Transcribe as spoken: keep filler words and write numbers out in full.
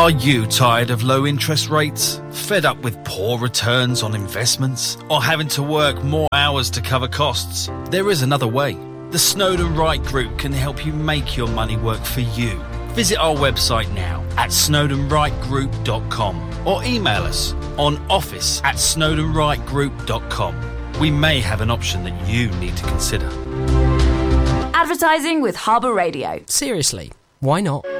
Are you tired of low interest rates? Fed up with poor returns on investments? Or having to work more hours to cover costs? There is another way. The Snowden Wright Group can help you make your money work for you. Visit our website now at snowden wright group dot com or email us on office at snowden wright group dot com. We may have an option that you need to consider. Advertising with Harbour Radio. Seriously, why not?